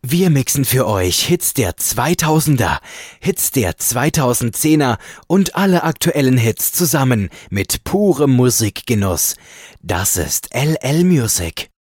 Wir mixen für euch Hits der 2000er, Hits der 2010er und alle aktuellen Hits zusammen mit purem Musikgenuss. Das ist LL Music.